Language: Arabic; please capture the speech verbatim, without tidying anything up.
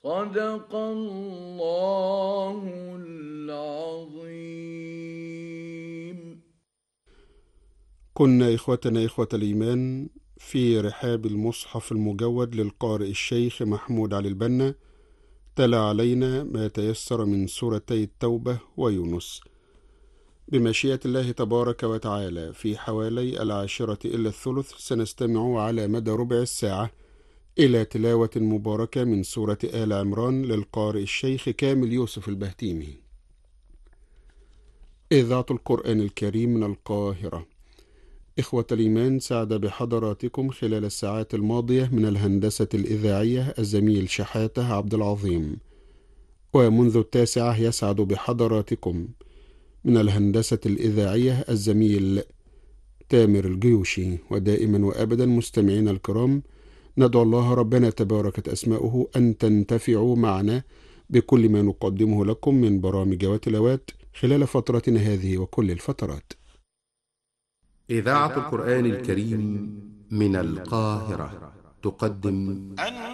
صدق الله العظيم. كنا إخوتنا إخوة الإيمان في رحاب المصحف المجود للقارئ الشيخ محمود علي البنا، تلا علينا ما تيسر من سورتي التوبة ويونس بمشيئة الله تبارك وتعالى. في حوالي العاشرة إلا الثلث سنستمع على مدى ربع الساعة إلى تلاوة مباركة من سورة آل عمران للقارئ الشيخ كامل يوسف البهتيمي. إذاعة القرآن الكريم من القاهرة. إخوة الإيمان، سعد بحضراتكم خلال الساعات الماضية من الهندسة الإذاعية الزميل شحاتة عبد العظيم، ومنذ التاسعة يسعد بحضراتكم من الهندسة الإذاعية الزميل تامر الجيوشي. ودائما وأبدا مستمعين الكرام، ندعو الله ربنا تباركت أسماؤه أن تنتفعوا معنا بكل ما نقدمه لكم من برامج وتلاوات خلال فترتنا هذه وكل الفترات. إذاعة القرآن الكريم من القاهرة تقدم